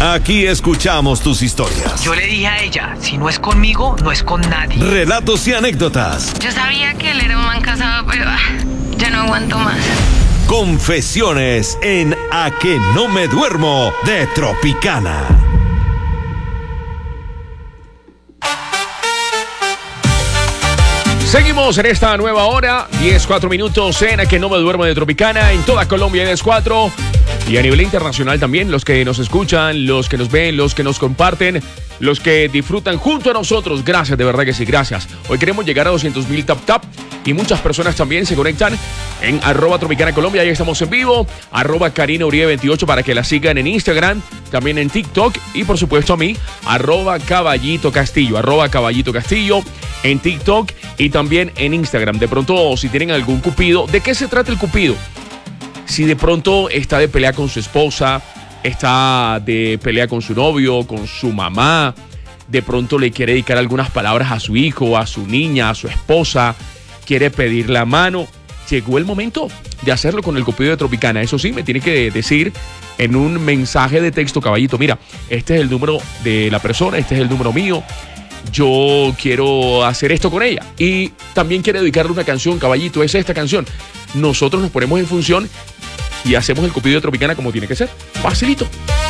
Aquí escuchamos tus historias. Yo le dije a ella, si no es conmigo, no es con nadie. Relatos y anécdotas. Yo sabía que él era un man casado, pero ya no aguanto más. Confesiones en A que no me duermo de Tropicana. Seguimos en esta nueva hora, 10-4 minutos en A que no me duermo de Tropicana, en toda Colombia 10-4 y a nivel internacional también, los que nos escuchan, los que nos ven, los que nos comparten, los que disfrutan junto a nosotros. Gracias, de verdad que sí, gracias. Hoy queremos llegar a 200,000 tap y muchas personas también se conectan en @Tropicana Colombia, ahí estamos en vivo, @KarinaUribe28 para que la sigan en Instagram, también en TikTok y por supuesto a mí, @Caballito Castillo, @Caballito Castillo en TikTok y también en Instagram. De pronto, si tienen algún cupido, ¿de qué se trata el cupido? Si de pronto está de pelea con su esposa, está de pelea con su novio, con su mamá, de pronto le quiere dedicar algunas palabras a su hijo, a su niña, a su esposa, quiere pedir la mano, llegó el momento de hacerlo con el cupido de Tropicana. Eso sí, me tiene que decir en un mensaje de texto, caballito, mira, este es el número de la persona, este es el número mío, yo quiero hacer esto con ella y también quiere dedicarle una canción, caballito, es esta canción. Nosotros nos ponemos en función y hacemos el cupido de Tropicana como tiene que ser. Facilito.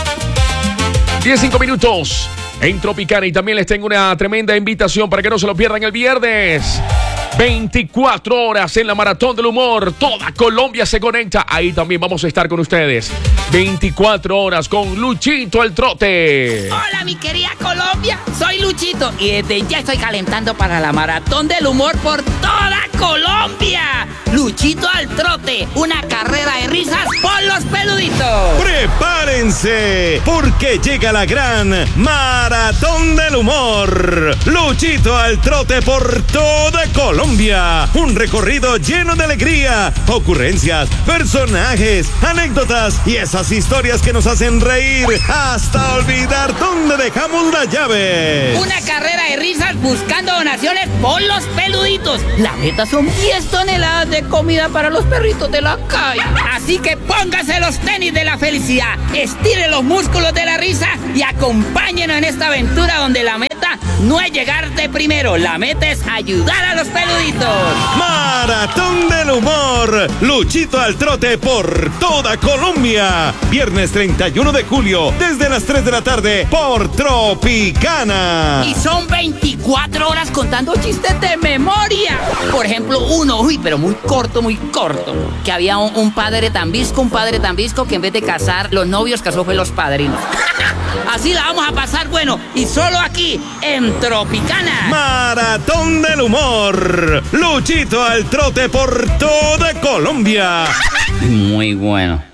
15 minutos en Tropicana y también les tengo una tremenda invitación para que no se lo pierdan el viernes. 24 horas en la Maratón del Humor. Toda Colombia se conecta. Ahí también vamos a estar con ustedes. 24 horas con Luchito el Trote. Hola, mi querida Colombia. Soy Luchito y desde ya estoy calentando para la Maratón del Humor por toda Colombia. Luchito al Trote, una carrera de risas por los peluditos. ¡Prepárense! Porque llega la gran Maratón del Humor. Luchito al Trote por toda Colombia. Un recorrido lleno de alegría, ocurrencias, personajes, anécdotas y esas historias que nos hacen reír hasta olvidar dónde dejamos la llave. Una carrera de risas buscando donaciones por los peluditos. La meta son 10 toneladas de comida para los perritos de la calle. Así que póngase los tenis de la felicidad, estire los músculos de la risa y acompáñenos en esta aventura donde la meta no es llegar de primero, la meta es ayudar a los peluditos. Maratón del Humor. Luchito al Trote por toda Colombia. Viernes 31 de julio, desde las 3 de la tarde, por Tropicana. Y son 24 horas contando chistes de memoria. Por ejemplo, uno, pero muy corto, que había un padre tan visco que en vez de casar los novios, casó fue los padrinos. Así la vamos a pasar, bueno, y solo aquí, en Tropicana. Maratón del Humor. Luchito al Trote por toda Colombia. Muy bueno.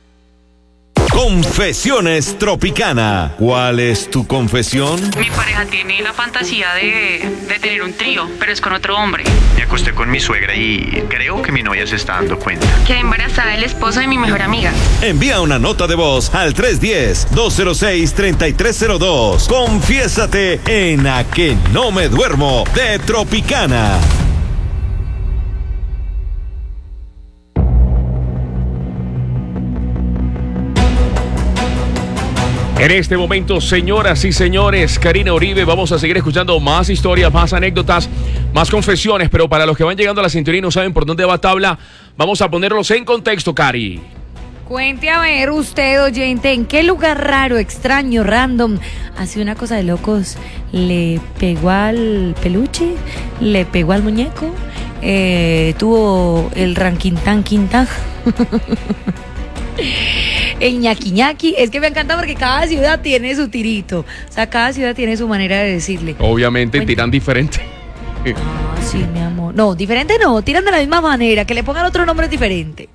Confesiones Tropicana. ¿Cuál es tu confesión? Mi pareja tiene la fantasía de tener un trío, pero es con otro hombre. Me acosté con mi suegra y creo que mi novia se está dando cuenta. Quedé embarazada del esposo de mi mejor amiga. Envía una nota de voz al 310-206-3302. Confiésate en A que no me duermo de Tropicana. En este momento, señoras y señores, Karina Uribe, vamos a seguir escuchando más historias, más anécdotas, más confesiones, pero para los que van llegando a la cinturilla y no saben por dónde va tabla, vamos a ponerlos en contexto, Cari. Cuente a ver usted, oyente, ¿en qué lugar raro, extraño, random, hace una cosa de locos? ¿Le pegó al peluche? ¿Le pegó al muñeco? ¿Tuvo el ranquintán quintán? El ñaqui ñaqui, es que me encanta porque cada ciudad tiene su tirito, o sea, cada ciudad tiene su manera de decirle. Obviamente tiran diferente. Ah, sí, mi amor. No, diferente no, tiran de la misma manera, que le pongan otro nombre diferente.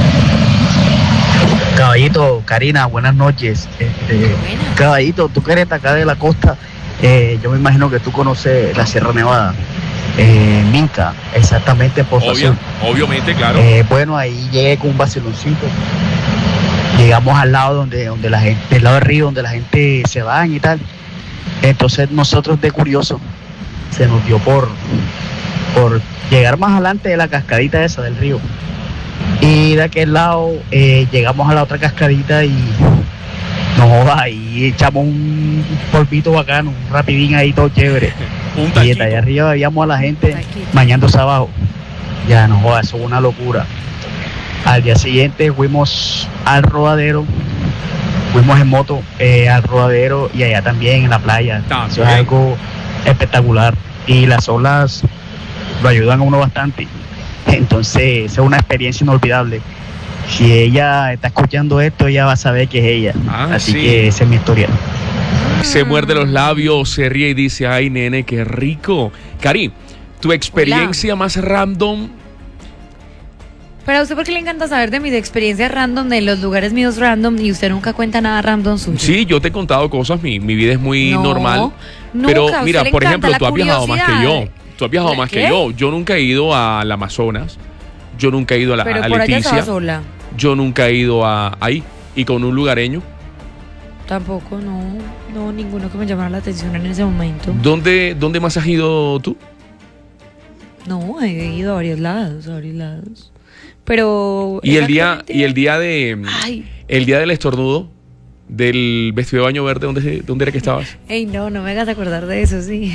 Caballito, Karina, buenas noches. Caballito, tú que eres de acá de la costa, yo me imagino que tú conoces la Sierra Nevada. Minca, exactamente, Pozo Azul. Obviamente, claro. Bueno, ahí llegué con un vaciloncito. Llegamos al lado donde la gente, del lado del río donde la gente se baña y tal. Entonces nosotros de curioso se nos dio por llegar más adelante de la cascadita esa del río. Y de aquel lado llegamos a la otra cascadita y No, ahí echamos un polvito bacano, un rapidín ahí todo chévere. Un Y taquito. desde allá arriba veíamos a la gente Taquito. bañándose abajo. Ya no jodas, eso fue una locura. Al día siguiente fuimos al rodadero, fuimos en moto al rodadero y allá también en la playa. También. Eso es algo espectacular. Y las olas lo ayudan a uno bastante. Entonces, es una experiencia inolvidable. Si ella está escuchando esto, ella va a saber que es ella. Ah, Así sí. que esa es mi historia. Se muerde los labios, se ríe y dice, ay, nene, qué rico. Cari, tu experiencia más random. Pero a usted, ¿por qué le encanta saber de mis experiencias random, de los lugares míos random, y usted nunca cuenta nada random suyo? Sí, yo te he contado cosas, mi vida es muy No, normal. nunca, Pero a usted mira, le por encanta ejemplo, la tú has viajado más que yo. curiosidad. Tú has viajado ¿La más qué? que yo. Yo nunca he ido al Amazonas. Yo nunca he ido a Pero a por allá estaba Leticia. sola. Yo nunca he ido ahí. Y con un lugareño. Tampoco, no, ninguno que me llamara la atención en ese momento. ¿Dónde más has ido tú? No, he ido a varios lados, Pero... Y el día exactamente- de Ay, el día del estornudo, del vestido de baño verde, ¿dónde era que estabas? ey, no me hagas acordar de eso, sí.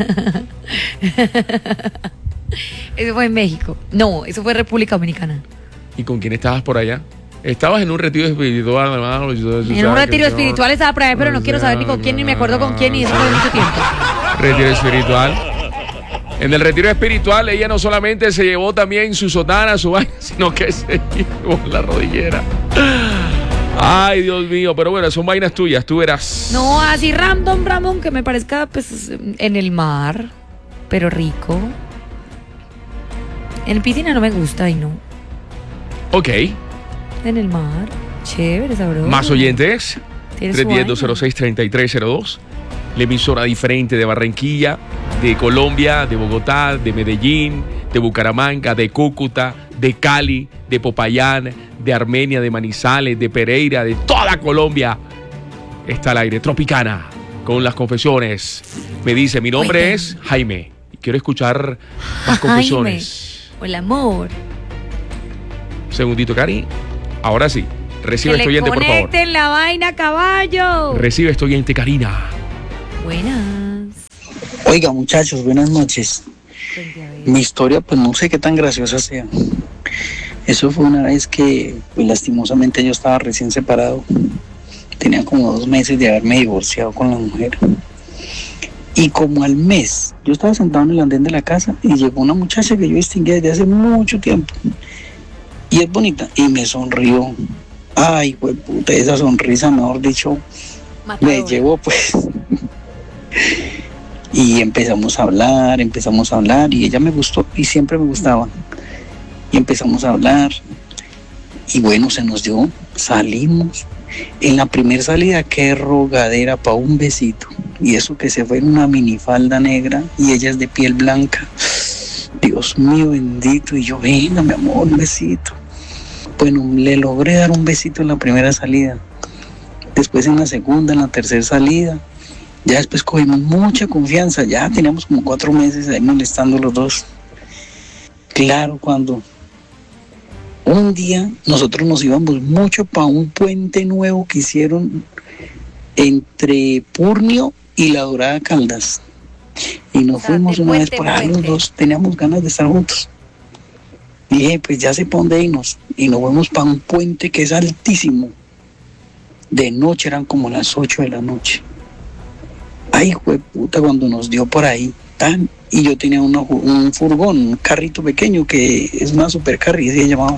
Eso fue en México. No, eso fue República Dominicana. ¿Y con quién estabas por allá? Estabas en un retiro espiritual, hermano. En un retiro espiritual estaba por ahí, pero no quiero saber ni con quién, ni me acuerdo con quién, y eso fue mucho tiempo. Retiro espiritual. En el retiro espiritual ella no solamente se llevó también su sotana, su vaina, sino que se llevó la rodillera. Ay, Dios mío, pero bueno, son vainas tuyas, tú verás. No, así random, que me parezca pues en el mar, pero rico. En piscina no me gusta y no. Ok, En el mar, chévere, sabroso. más oyentes. Tiene su 310-206-3302. La emisora diferente de Barranquilla, de Colombia, de Bogotá, de Medellín, de Bucaramanga, de Cúcuta, de Cali, de Popayán, de Armenia, de Manizales, de Pereira, de toda Colombia. Está al aire Tropicana con las confesiones. Me dice, mi nombre Oigan. es Jaime y quiero escuchar más Jaime. confesiones. El amor. Segundito, Cari. Ahora sí. Recibe Que este le oyente, por favor. conecten la vaina, caballo. Recibe este oyente, Karina. Buenas. Oiga, muchachos, buenas noches. Cuente a ver. Mi historia, pues no sé qué tan graciosa sea. Eso fue una vez que, pues lastimosamente yo estaba recién separado. Tenía como 2 meses de haberme divorciado con la mujer. Y como al mes, yo estaba sentado en el andén de la casa y llegó una muchacha que yo distinguía desde hace mucho tiempo. Y es bonita. Y me sonrió. Ay, güey, puta, esa sonrisa, mejor dicho, me Matador. llevó pues. Y empezamos a hablar y ella me gustó y siempre me gustaba. Y empezamos a hablar y bueno, se nos dio, salimos. En la primera salida, qué rogadera para un besito. Y eso que se fue en una minifalda negra y ella es de piel blanca. Dios mío bendito. Y yo, venga mi amor, un besito. Bueno, le logré dar un besito en la primera salida. Después en la segunda, en la tercera salida. Ya después cogimos mucha confianza. Ya teníamos como 4 meses ahí molestando los dos. Claro, cuando un día nosotros nos íbamos mucho para un puente nuevo que hicieron entre Purnio y La Dorada Caldas. Y nos O sea, fuimos de una vez puente por en ahí los puente. dos. Teníamos ganas de estar juntos. Dije, pues ya sé para dónde irnos. Y nos fuimos para un puente que es altísimo. De noche eran como las 8 de la noche. Ay, jueputa, cuando nos dio por ahí, tan. Y yo tenía un furgón, un carrito pequeño que es una supercarry, así se llamaba.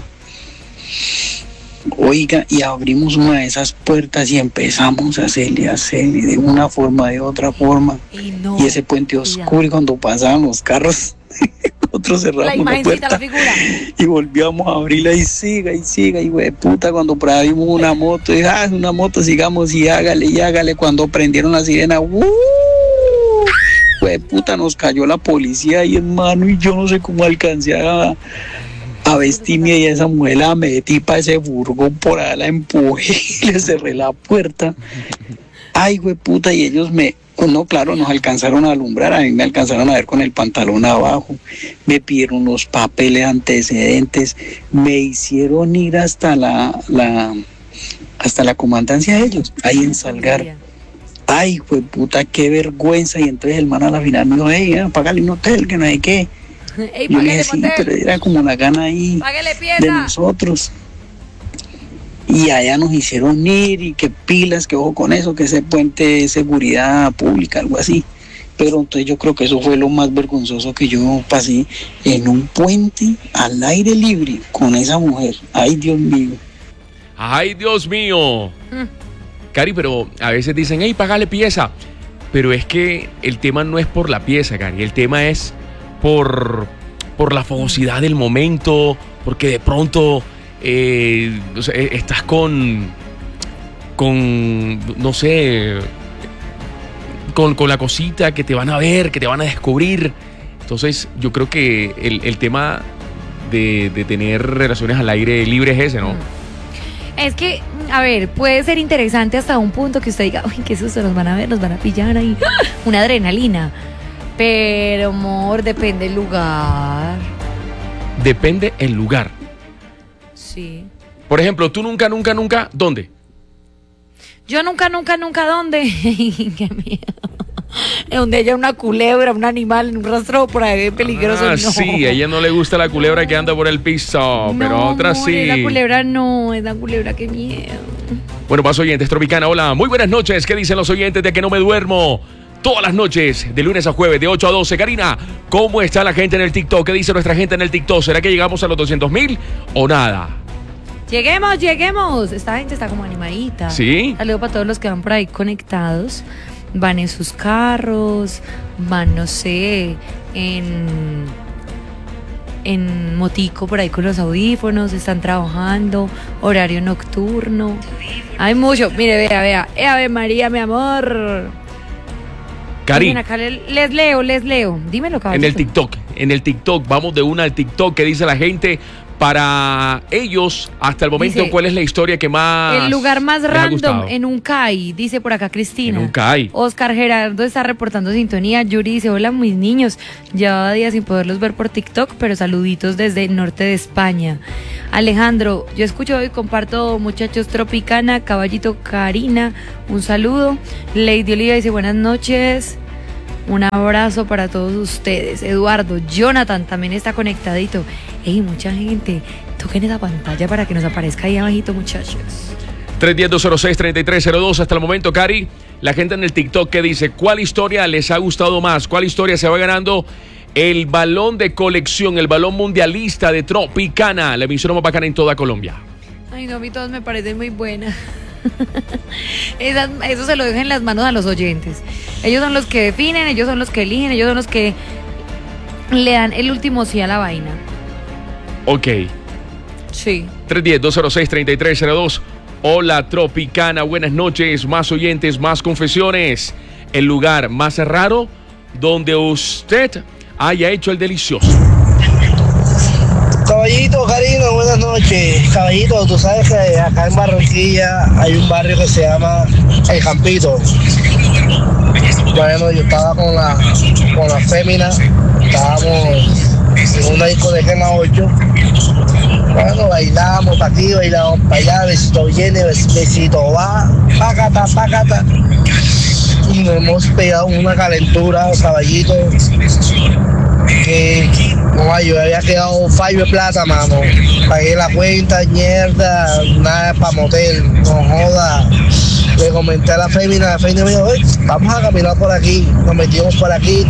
Oiga, y abrimos una de esas puertas y empezamos a hacerle de una forma, de otra forma. Y no. Y ese puente oscuro, y cuando pasaban los carros, nosotros cerramos La la imagencita, la puerta figura. y volvíamos a abrirla y siga, y güey, puta, cuando por ahí vimos una moto, y, es una moto, sigamos y hágale, cuando prendieron la sirena, güey, puta, nos cayó la policía ahí, hermano, y yo no sé cómo alcancé a vestirme y a esa mujer la metí para ese furgón, por allá la empujé y le cerré la puerta. Ay, güey, puta, y ellos no, claro, nos alcanzaron a alumbrar, a mí me alcanzaron a ver con el pantalón abajo, me pidieron los papeles antecedentes, me hicieron ir hasta hasta la comandancia de ellos, ahí en Salgar. Ay, pues puta, qué vergüenza. Y entonces el man a la final me dijo, hey, págale un hotel, que no hay qué. Ey, Yo le dije, sí, pero era como la gana ahí de nosotros. Y allá nos hicieron ir y que pilas, que ojo con eso, que ese puente es seguridad pública, algo así. Pero entonces yo creo que eso fue lo más vergonzoso que yo pasé en un puente al aire libre con esa mujer. Ay, Dios mío. Ay, Dios mío. Cari, pero a veces dicen, hey, págale pieza. Pero es que el tema no es por la pieza, Cari. El tema es por la fogosidad del momento, porque de pronto estás con no sé, con la cosita que te van a ver, que te van a descubrir. Entonces yo creo que el tema de tener relaciones al aire libre es ese, ¿no? Es que, a ver, puede ser interesante hasta un punto que usted diga, uy, qué susto, nos van a ver, nos van a pillar ahí. Una adrenalina. Pero, amor, depende el lugar. Depende el lugar. Sí. Por ejemplo, tú nunca, ¿dónde? Yo nunca, ¿dónde? Qué miedo. Donde haya una culebra, un animal en un rastro por ahí peligroso. No. Sí, a ella no le gusta la culebra que anda por el piso, No, pero otras amor, sí. La culebra no, es la culebra, qué miedo. Bueno, más oyentes, Tropicana, hola, muy buenas noches. ¿Qué dicen los oyentes de que no me duermo? Todas las noches, de lunes a jueves, de 8 a 12. Karina, ¿cómo está la gente en el TikTok? ¿Qué dice nuestra gente en el TikTok? ¿Será que llegamos a los 200,000 o nada? Lleguemos. Esta gente está como animadita. ¿Sí? Saludo para todos los que van por ahí conectados. Van en sus carros, van, no sé, en motico por ahí con los audífonos, están trabajando, horario nocturno. Hay mucho. Mire, vea. Ave María, mi amor. Cari, Miren, acá les leo. Dímelo, caballito. En el TikTok, vamos de una al TikTok. ¿Qué dice la gente? Para ellos, hasta el momento, Dice, ¿cuál es la historia que más el lugar más les ha random gustado? en un CAI, dice por acá Cristina. En un CAI. Oscar Gerardo está reportando sintonía. Yuri dice, hola mis niños, llevaba días sin poderlos ver por TikTok, pero saluditos desde el norte de España. Alejandro, yo escucho y comparto, muchachos, Tropicana, Caballito, Karina, un saludo. Lady Oliva dice, buenas noches. Un abrazo para todos ustedes. Eduardo, Jonathan también está conectadito. Ey, mucha gente, toquen esa pantalla para que nos aparezca ahí abajito, muchachos. 310-206-3302. Hasta el momento, Cari, la gente en el TikTok que dice, ¿cuál historia les ha gustado más? ¿Cuál historia se va ganando el balón de colección, el balón mundialista de Tropicana, la emisora más bacana en toda Colombia? Ay, no, a mí todas me parecen muy buenas. Eso se lo dejo en las manos a los oyentes. Ellos son los que definen, ellos son los que eligen, ellos son los que le dan el último sí a la vaina. Ok. Sí. 310-206-3302. Hola, Tropicana, buenas noches. Más oyentes, más confesiones. El lugar más raro donde usted haya hecho el delicioso. Caballito, Karina, buenas noches. Caballito, tú sabes que acá en Barranquilla hay un barrio que se llama El Campito. Bueno, yo estaba con la fémina, estábamos en una discoteca en la 8. Bueno, bailamos para aquí, bailamos para allá, besito viene, besito va, pácata. Y nos hemos pegado una calentura, caballito, que no, yo había quedado fallo de plata, mano. Pagué la cuenta, mierda, nada para motel, no joda. Le comenté a la fémina me dijo, vamos a caminar por aquí. Nos metimos por aquí,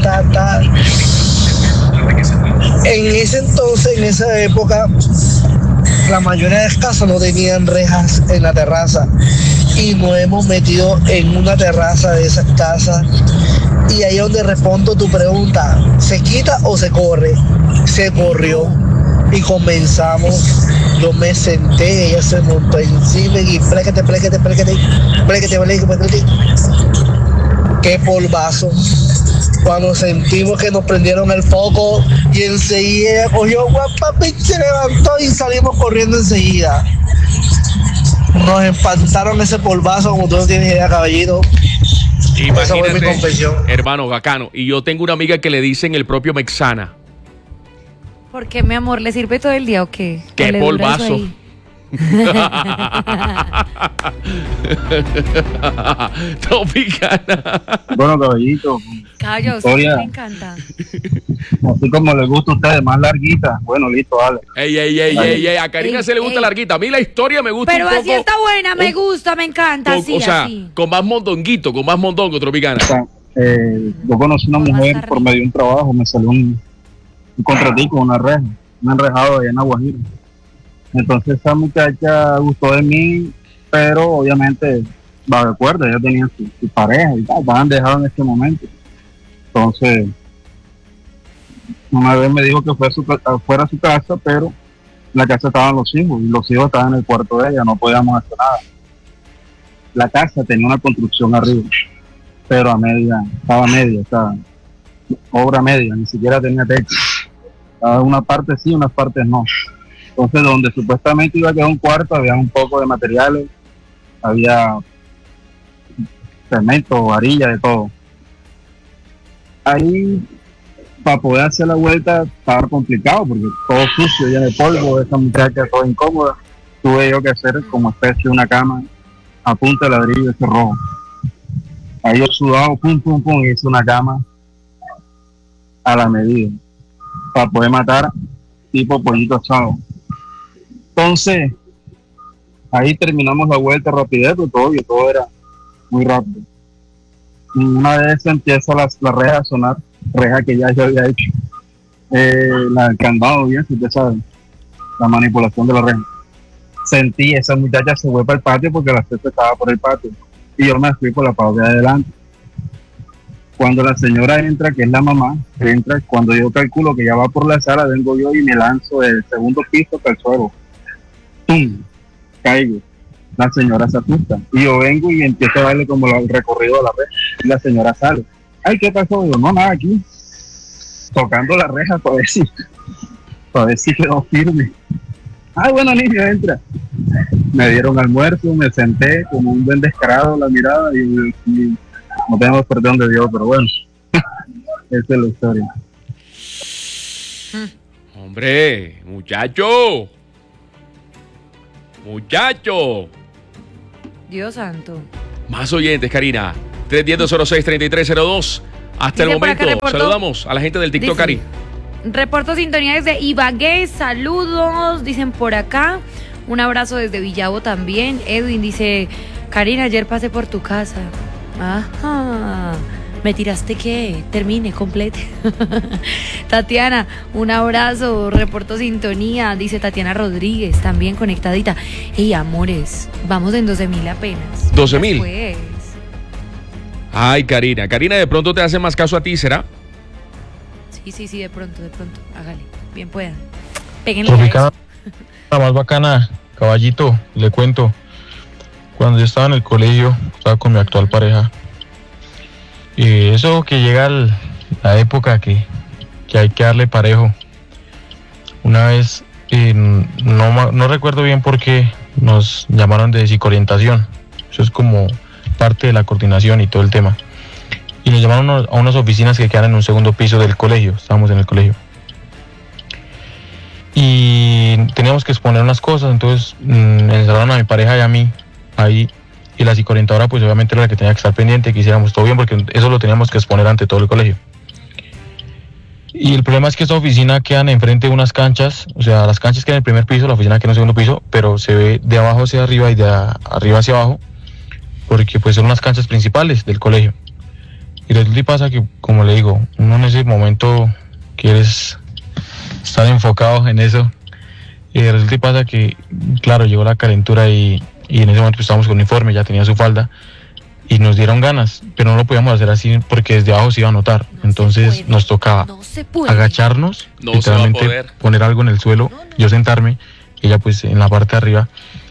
En ese entonces, en esa época, la mayoría de las casas no tenían rejas en la terraza. Y nos hemos metido en una terraza de esas casas. Y ahí es donde respondo tu pregunta, ¿se quita o se corre? Se corrió y comenzamos. Yo me senté, ella se montó encima y pléquete. Qué polvazo. Cuando sentimos que nos prendieron el foco y enseguida ella cogió guapapi, se levantó y salimos corriendo enseguida. Nos espantaron ese polvazo como tú no tienes idea, caballito. Imagínate, esa fue mi confesión. Hermano, bacano. Y yo tengo una amiga que le dicen el propio Mexana. ¿Por qué, mi amor? ¿Le sirve todo el día o qué? ¡Qué polvazo! Tropicana. Bueno, caballito. Caballo, a usted Historia. me encanta. Así como les gusta a ustedes, más larguita. Bueno, listo, dale. Ey, a Karina se le gusta Ey. larguita. A mí la historia me gusta Pero un poco. así está buena, me gusta, me encanta, así, o sea, así. con más mondonguito, con más mondongo, Tropicana. Yo conocí una mujer por medio de un trabajo, me salió un contratico, una reja, un enrejado allá en Aguajiro. Entonces esa muchacha gustó de mí, pero obviamente, va de acuerdo, ella tenía su pareja y tal, estaban dejados en este momento. Entonces, una vez me dijo que fuera a su casa, pero la casa estaban los hijos y los hijos estaban en el cuarto de ella, no podíamos hacer nada. La casa tenía una construcción arriba, pero estaba obra media, ni siquiera tenía techo. Estaba una parte sí, unas partes no. Entonces, donde supuestamente iba a quedar un cuarto, había un poco de materiales, había cemento, varilla, de todo. Ahí, para poder hacer la vuelta, estaba complicado, porque todo sucio, lleno de polvo, esa muchacha toda incómoda. Tuve yo que hacer como especie de una cama a punta de ladrillo ese rojo. Ahí yo sudado, pum, y hice una cama a la medida, para poder matar tipo pollito asado. Entonces, ahí terminamos la vuelta rapidez, todo era muy rápido. Y una vez empieza la reja a sonar, reja que ya yo había hecho, el candado bien, si usted sabe, la manipulación de la reja. Sentí, esa muchacha se fue para el patio porque la cesta estaba por el patio, y yo me fui por la parte de adelante. Cuando la señora entra, que es la mamá, entra, cuando yo calculo que ya va por la sala, vengo yo y me lanzo del segundo piso hasta el suelo. ¡Tum! Caigo. La señora se asusta. Y yo vengo y empiezo a darle como el recorrido de la reja. Y la señora sale. Ay, ¿qué pasó? Yo, no, nada, aquí. Tocando la reja para ver si quedó firme. Ay, bueno, niño, entra. Me dieron almuerzo, me senté como un buen descarado, la mirada y no tenemos perdón de Dios, pero bueno. Esa es la historia. Hombre, muchacho. Dios santo. Más oyentes, Karina. 310-206-3302. Hasta Dice el por acá, momento. reportó- Saludamos a la gente del TikTok, Dice, Cari. Reporto sintonía desde Ibagué, saludos, dicen por acá. Un abrazo desde Villavo también. Edwin dice, Karina, ayer pasé por tu casa. Ajá. ¿Me tiraste qué? Termine, complete. Tatiana, un abrazo, reporto sintonía, dice Tatiana Rodríguez, también conectadita. Ey, amores, vamos en 12.000 apenas. 12.000. Pues. Ay, Karina. Karina, de pronto te hace más caso a ti, ¿será? Sí, de pronto, hágale, bien puedan. Péguenle a Tropicana, eso. la más bacana, caballito, le cuento. Cuando yo estaba en el colegio, estaba con mi actual pareja. Y eso que llega la época que hay que darle parejo. Una vez, no recuerdo bien por qué, nos llamaron de psicoorientación. Eso es como parte de la coordinación y todo el tema. Y nos llamaron a unas oficinas que quedan en un segundo piso del colegio. Estábamos en el colegio. Y teníamos que exponer unas cosas, entonces encerraron a mi pareja y a mí ahí. Y la psicoorientadora pues obviamente era la que tenía que estar pendiente, que hiciéramos todo bien, porque eso lo teníamos que exponer ante todo el colegio. Y el problema es que esta oficina quedan enfrente de unas canchas, o sea, las canchas quedan en el primer piso, la oficina queda en el segundo piso, pero se ve de abajo hacia arriba y de arriba hacia abajo, porque pues son las canchas principales del colegio. Y resulta y pasa que, como le digo, uno en ese momento quieres estar enfocado en eso, y resulta y pasa que, claro, llegó la calentura y en ese momento pues, estábamos con uniforme, ya tenía su falda, y nos dieron ganas, pero no lo podíamos hacer así porque desde abajo se iba a notar. Entonces nos tocaba agacharnos, No se va a literalmente poder. poner algo en el suelo, yo sentarme, ella pues en la parte de arriba,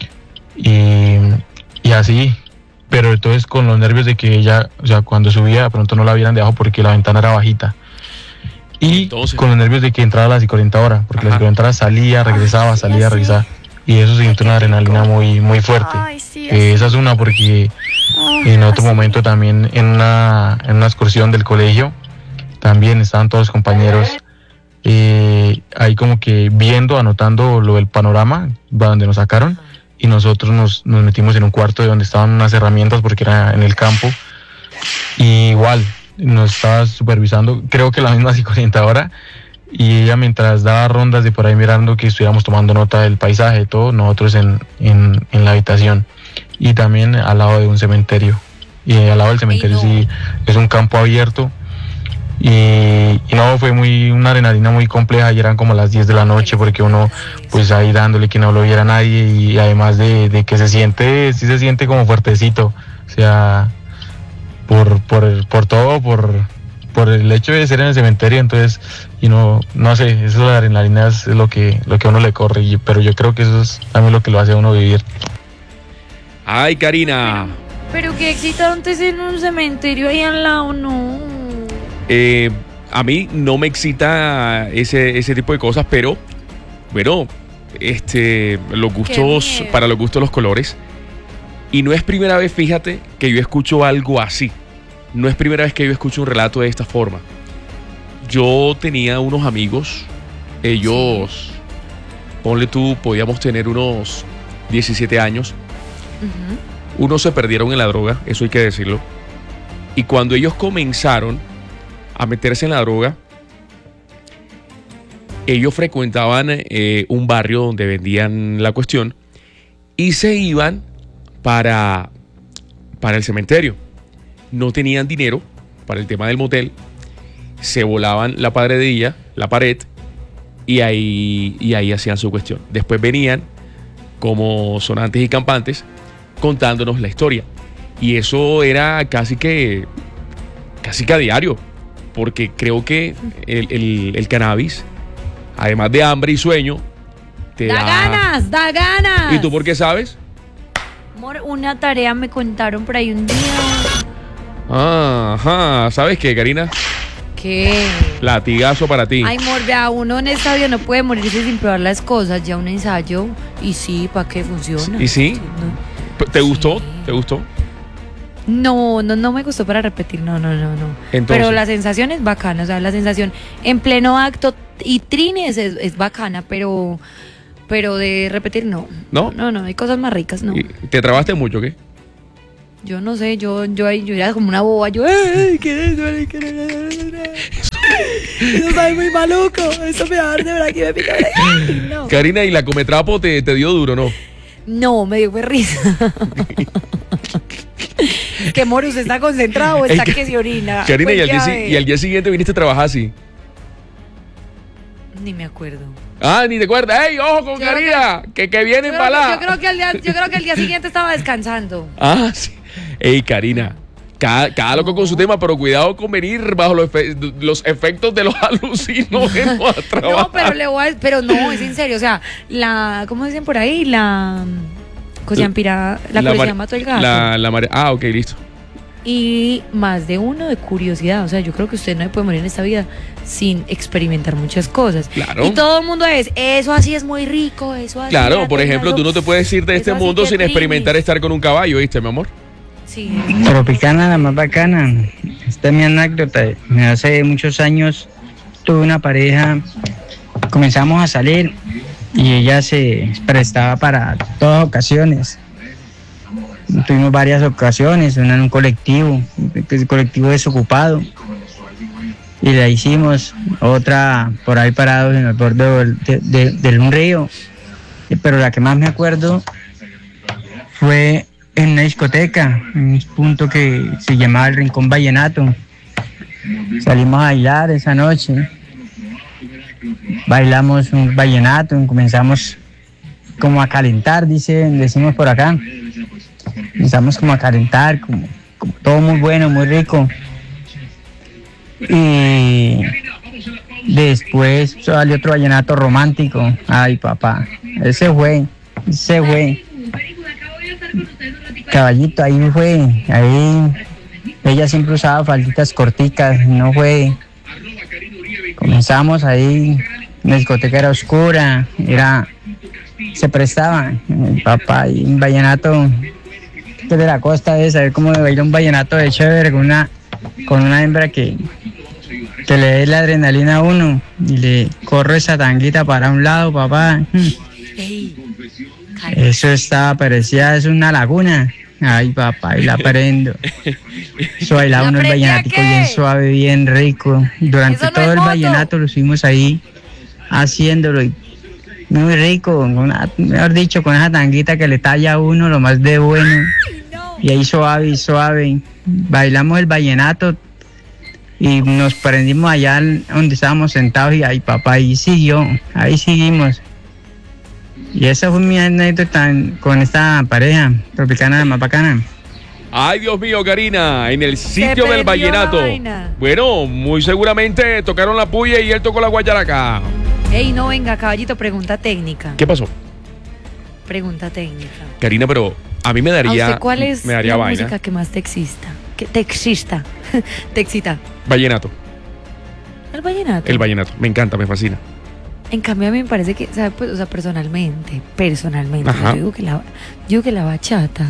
y así, pero entonces con los nervios de que ella, o sea, cuando subía de pronto no la vieran de abajo porque la ventana era bajita. Y con los nervios de que entrara la psicoorientadora, porque la psicoorientadora salía, regresaba, salía, regresaba. Y eso siente una adrenalina muy, muy fuerte. Esa es una porque en otro momento también en una excursión del colegio, también estaban todos los compañeros ahí como que viendo, anotando lo del panorama, donde nos sacaron, y nosotros nos metimos en un cuarto de donde estaban unas herramientas porque era en el campo, y igual nos estaba supervisando, creo que la misma psicoorientadora, y ella mientras daba rondas de por ahí mirando que estuviéramos tomando nota del paisaje y todo, nosotros en la habitación, y también al lado de un cementerio, y al lado del cementerio sí es un campo abierto. Y no, fue una adrenalina muy compleja, y eran como las 10 de la noche porque uno pues ahí dándole que no lo viera nadie, y además de que sí se siente como fuertecito, o sea, por todo, por el hecho de ser en el cementerio, entonces, y no sé, eso de la adrenalina es lo que a uno le corre, pero yo creo que eso es también lo que lo hace a uno vivir. Ay, Karina. Pero qué excitante es en un cementerio ahí al lado, no. A mí no me excita ese tipo de cosas, pero bueno, los gustos, para los gustos los colores. Y no es primera vez, fíjate, que yo escucho algo así. No es primera vez que yo escucho un relato de esta forma. Yo tenía unos amigos, ellos, ponle tú, podíamos tener unos 17 años. Unos se perdieron en la droga, eso hay que decirlo. Y cuando ellos comenzaron a meterse en la droga, ellos frecuentaban un barrio donde vendían la cuestión y se iban para el cementerio. No tenían dinero para el tema del motel, se volaban la pared, y ahí hacían su cuestión. Después venían como sonantes y campantes contándonos la historia, y eso era casi que a diario, porque creo que el cannabis, además de hambre y sueño, te da ganas, da ganas. ¿Y tú por qué sabes? Amor, una tarea me contaron por ahí un día. Ajá, ¿sabes qué, Karina? ¿Qué? Latigazo para ti. Ay, amor, vea, uno en esta vida no puede morirse sin probar las cosas, ya un ensayo, y sí, ¿para qué funciona? ¿Y sí? ¿Te gustó? ¿Te gustó? No me gustó para repetir, no. Entonces, pero la sensación es bacana, o sea, la sensación en pleno acto y trines es bacana, pero de repetir no. ¿No? No, hay cosas más ricas, no. ¿Te trabaste mucho, qué? Yo no sé, yo era como una boba, ¿qué es eso? Eso sabe muy maluco, eso me arde, ¿verdad? Que me pica. No. Karina, ¿y la cometrapo te dio duro, no? No, me dio risa. Que amor, usted está concentrado o está que se orina. Karina, pues y al día siguiente viniste a trabajar así. Ni me acuerdo. Ah, ni te acuerdas. ¡Ey, ojo con Karina! Que viene embalada. Yo creo que el día siguiente estaba descansando. Ah, sí. Ey, Karina, cada loco con su tema, pero cuidado con venir bajo los efectos de los alucinógenos a trabajar. No, pero no, es en serio. O sea, ¿cómo dicen por ahí? La curiosidad mató el gato. Ok, listo. Y más de uno de curiosidad. O sea, yo creo que usted no puede morir en esta vida sin experimentar muchas cosas. Claro. Y todo el mundo eso así es muy rico, eso así. Claro, por ejemplo, tú no te puedes ir de este mundo sin experimentar estar con un caballo, ¿viste, mi amor? Sí. Tropicana, la más bacana. Esta es mi anécdota. Hace muchos años tuve una pareja, comenzamos a salir y ella se prestaba para todas ocasiones. Tuvimos varias ocasiones, una en un colectivo, que es el colectivo desocupado, y la hicimos, otra por ahí parados en el borde de un río, pero la que más me acuerdo fue en una discoteca, en un punto que se llamaba el Rincón Vallenato. Salimos a bailar esa noche, bailamos un vallenato, comenzamos como a calentar, decimos por acá. Comenzamos como a calentar, como todo muy bueno, muy rico. Y después salió otro vallenato romántico. Ay, papá, ese fue. Caballito, ahí fue. Ahí ella siempre usaba falditas corticas, no fue. Comenzamos ahí, la discoteca era oscura, se prestaba, papá, y un vallenato de la costa de saber cómo baila un vallenato de chévere con una hembra que le dé la adrenalina a uno y le corro esa tanguita para un lado, papá. Ey, Eso estaba, parecía, es una laguna. Ay, papá, y la prendo. Eso bailaba uno el vallenatico bien suave, bien rico. Durante todo el vallenato lo estuvimos ahí haciéndolo. Y muy rico, mejor dicho, con esa tanguita que le talla a uno lo más de bueno. Y ahí suave, suave. Bailamos el vallenato y nos prendimos allá donde estábamos sentados y ahí, papá, ahí siguió, ahí seguimos. Y esa fue mi anécdota con esta pareja tropicana más bacana. Ay, Dios mío, Karina, en el sitio del vallenato. Bueno, muy seguramente tocaron la puya y él tocó la guayaraca. Ey, no, venga, caballito, pregunta técnica. ¿Qué pasó? Pregunta técnica. Karina, pero a mí me daría... ¿A usted cuál es la vaina. música que más te excita? ¿Qué te excita? ¿Te excita? Vallenato. ¿El vallenato? El vallenato, me encanta, me fascina. En cambio a mí me parece que, ¿sabe? Pues, o sea, personalmente, Ajá. yo digo que la bachata.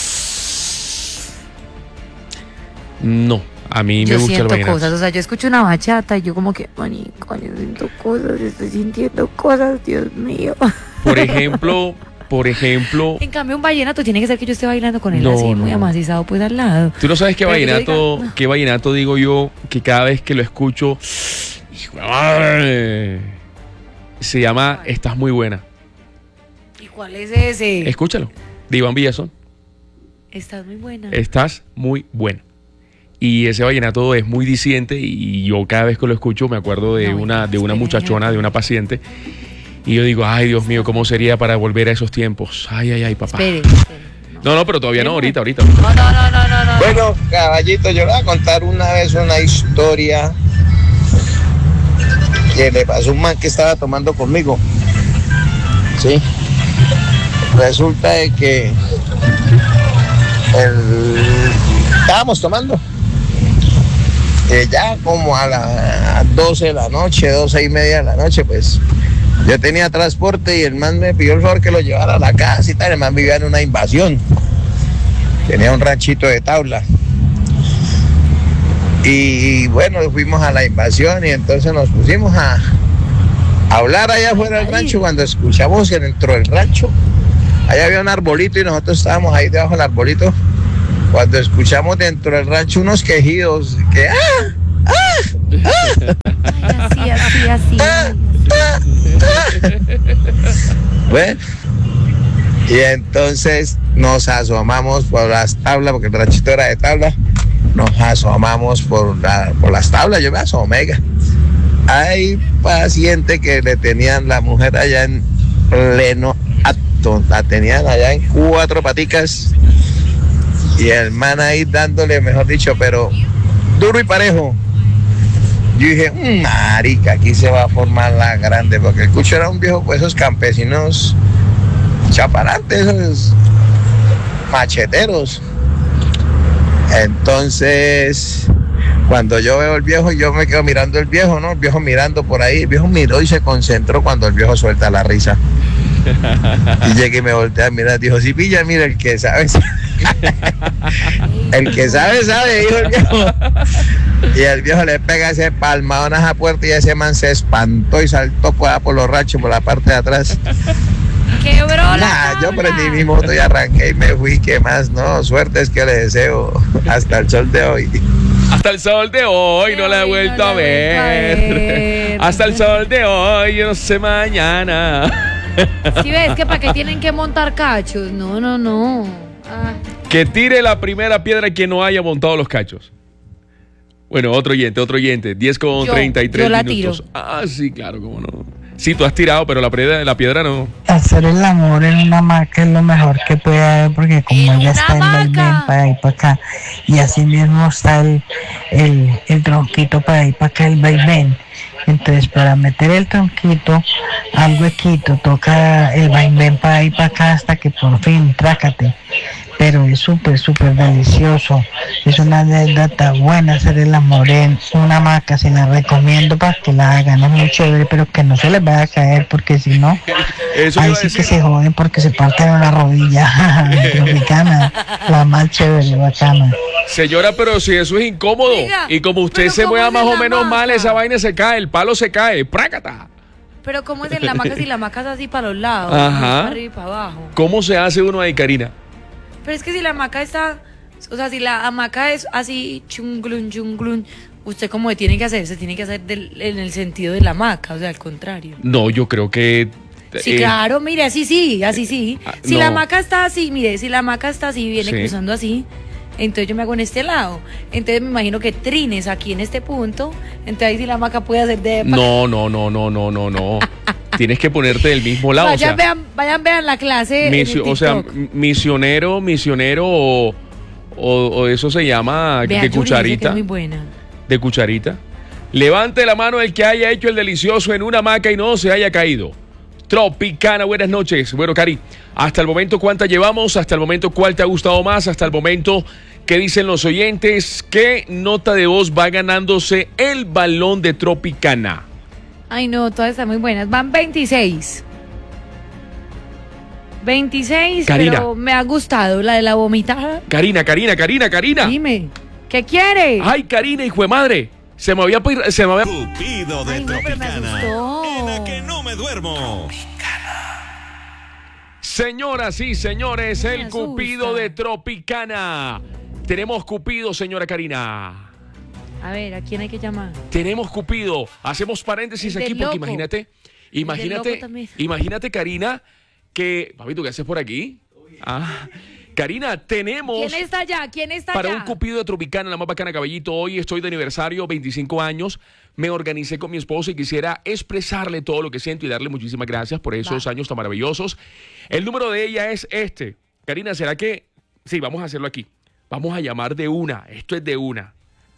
No, a mí me Yo gusta el siento vallenato. cosas, o sea, yo escucho una bachata y yo como que, manico, yo siento cosas, estoy sintiendo cosas, Dios mío. Por ejemplo... En cambio un vallenato tiene que ser que yo esté bailando con él No, así, no. muy amacizado pues al lado. Tú no sabes qué Pero que yo vallenato, diga, qué vallenato digo yo, que cada vez que lo escucho, hijo de madre, se llama Estás muy buena. ¿Y cuál es ese? Escúchalo, de Iván Villazón. Estás muy buena. Estás muy buena. Y ese vallenato es muy diciente y yo cada vez que lo escucho me acuerdo de una muchachona, de una paciente. Y yo digo, ay, Dios mío, ¿cómo sería para volver a esos tiempos? Ay, ay, ay, papá. Espere. No, pero todavía no, ahorita. No. Bueno, caballito, yo le voy a contar una vez una historia que le pasó a un man que estaba tomando conmigo. Sí. Resulta de que estábamos tomando. Ya como a las 12 de la noche, 12:30 de la noche, pues yo tenía transporte y el man me pidió el favor que lo llevara a la casa y tal. El man vivía en una invasión. Tenía un ranchito de tabla. Y bueno, fuimos a la invasión y entonces nos pusimos a hablar allá afuera del rancho. Cuando escuchamos que dentro del rancho, allá había un arbolito y nosotros estábamos ahí debajo del arbolito. Cuando escuchamos dentro del rancho unos quejidos que Así. Bueno, y entonces nos asomamos por las tablas, porque el ranchito era de tabla. Nos asomamos por las tablas, yo me asomé. Hay paciente que le tenían la mujer allá en pleno acto, la tenían allá en 4 paticas y el man ahí dándole, mejor dicho, pero duro y parejo. Yo dije, marica, aquí se va a formar la grande, porque el cucho era un viejo, pues esos campesinos chaparantes, esos macheteros. Entonces, cuando yo veo el viejo, yo me quedo mirando el viejo, ¿no? El viejo mirando por ahí, el viejo miró y se concentró cuando el viejo suelta la risa. Y llegué y me volteé a mirar, dijo, sí, pilla, mira, el que sabe, sabe. El que sabe, sabe, dijo el viejo. Y el viejo le pega ese palmadón a esa puerta y ese man se espantó y saltó por los ranchos, por la parte de atrás. Quebró yo prendí mi moto y arranqué y me fui. ¿Qué más? No, suerte es que le deseo hasta el sol de hoy. Hasta el sol de hoy no la he vuelto a ver. Hasta el sol de hoy, yo no sé mañana. Si ves que para qué tienen que montar cachos. No. Que tire la primera piedra quien no haya montado los cachos. Bueno, otro oyente, 10:33 yo la minutos. tiro. Sí, claro, cómo no. Sí, tú has tirado, pero la piedra no. Hacer el amor en una hamaca es lo mejor que puede haber, porque como ella está en vaivén para ahí para acá, y así mismo está el tronquito para ahí para acá, el vaivén. Entonces, para meter el tronquito al huequito, toca el vaivén para ahí para acá hasta que por fin trácate. Pero es súper delicioso. Es una anécdota buena hacer el amor en una hamaca. Se la recomiendo para que la hagan. Es muy chévere, pero que no se les vaya a caer, porque si no, ahí sí que se joden porque se parten una rodilla. Tropicana, la más chévere, bacana. Señora, pero si eso es incómodo, Oiga, y como usted se mueva más o menos mal, esa vaina se cae, el palo se cae, ¡prácata! Pero ¿cómo es en la hamaca si la hamaca es así para los lados? Ajá. Para arriba y para abajo. ¿Cómo se hace uno ahí, Karina? Pero es que si la hamaca está... O sea, si la hamaca es así, chunglun, usted como tiene que hacer, se tiene que hacer en el sentido de la hamaca, o sea, al contrario. No, yo creo que... Sí, claro, mire, así sí. Si no. la hamaca está así, mire, si la hamaca está así, viene Sí. cruzando así, entonces yo me hago en este lado. Entonces me imagino que trines aquí en este punto, entonces ahí sí la hamaca puede hacer de... No. Tienes que ponerte del mismo lado. Vayan, vean la clase en el o sea, TikTok. misionero o eso se llama Vea, de Yuri dice que cucharita. es muy buena. De cucharita. Levante la mano el que haya hecho el delicioso en una hamaca y no se haya caído. Tropicana, buenas noches. Bueno, Cari, hasta el momento, ¿cuántas llevamos? Hasta el momento, ¿cuál te ha gustado más? Hasta el momento, ¿qué dicen los oyentes? ¿Qué nota de voz va ganándose el balón de Tropicana? Ay, no, todas están muy buenas. Van 26. 26, Karina. pero me ha gustado la de la vomitada. Karina. Dime, ¿qué quiere? Ay, Karina, hijo de madre. Se me había... Cupido de Tropicana. gustó. En que no me duermo. Señoras y señores, Me el asusta. Cupido de Tropicana. Tenemos Cupido, señora Karina. A ver, ¿a quién hay que llamar? Tenemos Cupido. Hacemos paréntesis El aquí del porque loco. imagínate, también. imagínate, Karina, que... Papito, ¿qué haces por aquí? Karina, tenemos... ¿Quién está allá? Para un Cupido de Tropicana, la más bacana, caballito. Hoy estoy de aniversario, 25 años. Me organicé con mi esposo y quisiera expresarle todo lo que siento y darle muchísimas gracias por esos años tan maravillosos. El número de ella es este. Karina, ¿será que...? Sí, vamos a hacerlo aquí. Vamos a llamar de una. Esto es de una.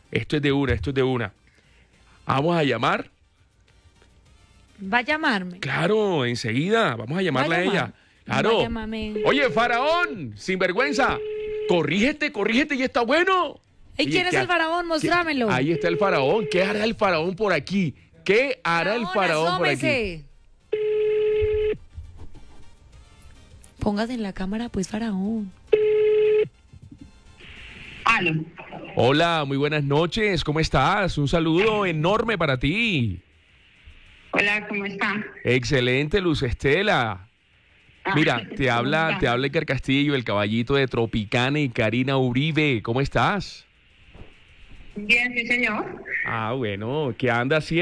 Vamos a llamar. Va a llamarme. Claro, enseguida. Vamos a llamarla a ella. Claro. Va a llamarme. Oye, faraón, sinvergüenza. Corrígete y está bueno. ¿Y quién es el faraón? Mostrámelo. Ahí está el faraón. ¿Qué hará el faraón por aquí? ¿Qué hará el faraón por aquí? Asómese. Póngase en la cámara, pues, faraón. Hola, muy buenas noches. ¿Cómo estás? Un saludo enorme para ti. Hola, ¿cómo está? Excelente, Luz Estela. Mira, te habla Iker Castillo, el caballito de Tropicana y Karina Uribe. ¿Cómo estás? Bien, sí, señor. Bueno, ¿qué anda haciendo?